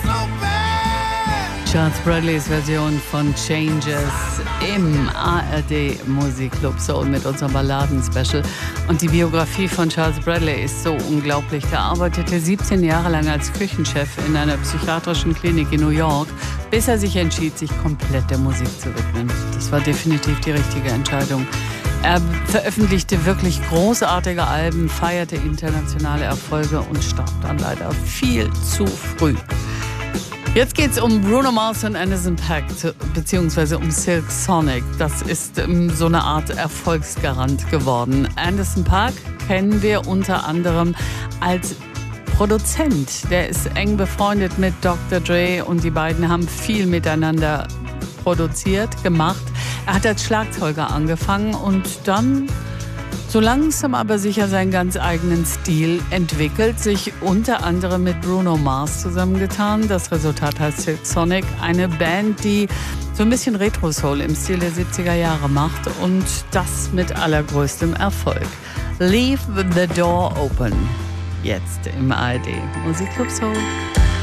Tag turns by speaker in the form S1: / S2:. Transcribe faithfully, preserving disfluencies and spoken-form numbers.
S1: Charles Bradleys Version von Changes im A R D Musikclub Soul mit unserem Balladen-Special. Und die Biografie von Charles Bradley ist so unglaublich. Der arbeitete siebzehn Jahre lang als Küchenchef in einer psychiatrischen Klinik in New York, bis er sich entschied, sich komplett der Musik zu widmen. Das war definitiv die richtige Entscheidung. Er veröffentlichte wirklich großartige Alben, feierte internationale Erfolge und starb dann leider viel zu früh. Jetzt geht's um Bruno Mars und Anderson .Paak, beziehungsweise um Silk Sonic. Das ist ähm, so eine Art Erfolgsgarant geworden. Anderson .Paak kennen wir unter anderem als Produzent. Der ist eng befreundet mit Doktor Dre und die beiden haben viel miteinander produziert, gemacht. Er hat als Schlagzeuger angefangen und dann so langsam aber sicher seinen ganz eigenen Stil entwickelt, sich unter anderem mit Bruno Mars zusammengetan. Das Resultat heißt Silk Sonic, eine Band, die so ein bisschen Retro-Soul im Stil der siebziger Jahre macht und das mit allergrößtem Erfolg. Leave the door open. Jetzt im A R D Musikclub Soul.